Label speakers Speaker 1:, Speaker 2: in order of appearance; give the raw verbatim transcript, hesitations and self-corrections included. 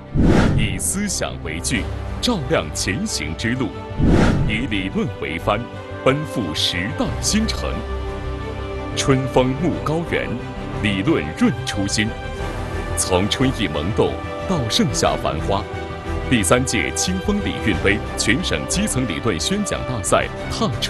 Speaker 1: 以思想为据，照亮前行之路；以理论为帆，奔赴时代新城。春风牧高原，理论润初心。从春意萌动到盛夏繁花，第三届清风理运杯全省基层理论宣讲大赛踏春。